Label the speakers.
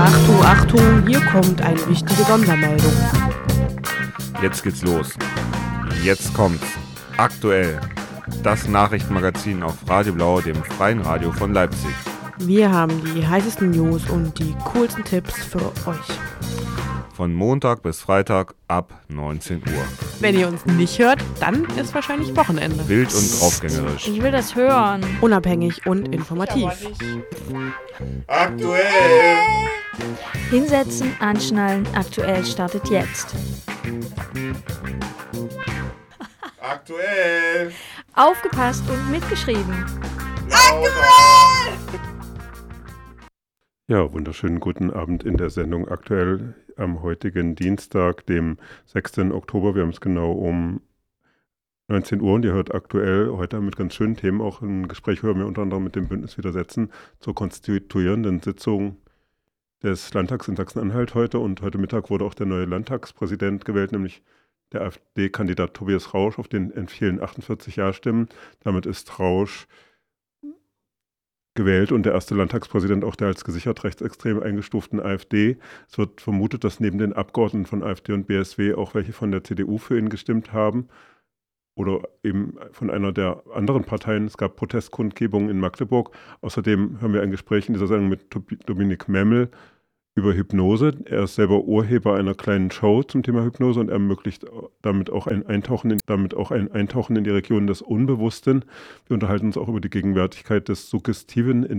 Speaker 1: Achtung, Achtung, hier kommt eine wichtige Sondermeldung.
Speaker 2: Jetzt geht's los. Jetzt kommt's. Aktuell. Das Nachrichtenmagazin auf Radio Blau, dem freien Radio von Leipzig.
Speaker 1: Wir haben die heißesten News und die coolsten Tipps für euch.
Speaker 2: Von Montag bis Freitag ab 19 Uhr.
Speaker 1: Wenn ihr uns nicht hört, dann ist wahrscheinlich Wochenende.
Speaker 2: Wild und draufgängerisch.
Speaker 3: Ich will das hören.
Speaker 1: Unabhängig und informativ.
Speaker 2: Aktuell!
Speaker 3: Hinsetzen, anschnallen, aktuell startet jetzt.
Speaker 2: Aktuell!
Speaker 3: Aufgepasst und mitgeschrieben.
Speaker 4: Ja, wunderschönen guten Abend in der Sendung Aktuell am heutigen Dienstag, dem 6. Oktober. Wir haben es genau um 19 Uhr und ihr hört aktuell heute mit ganz schönen Themen. Auch ein Gespräch hören wir unter anderem mit dem Bündnis Widersetzen zur konstituierenden Sitzung des Landtags in Sachsen-Anhalt heute. Und heute Mittag wurde auch der neue Landtagspräsident gewählt, nämlich der AfD-Kandidat Tobias Rausch, auf den entfielen 48 Ja-Stimmen. Damit ist Rausch gewählt und der erste Landtagspräsident auch der als gesichert rechtsextrem eingestuften AfD. Es wird vermutet, dass neben den Abgeordneten von AfD und BSW auch welche von der CDU für ihn gestimmt haben oder eben von einer der anderen Parteien. Es gab Protestkundgebungen in Magdeburg. Außerdem hören wir ein Gespräch in dieser Sendung mit Dominik Memmel über Hypnose. Er ist selber Urheber einer kleinen Show zum Thema Hypnose und ermöglicht damit auch ein Eintauchen in die Region des Unbewussten. Wir unterhalten uns auch über die Gegenwärtigkeit des Suggestiven in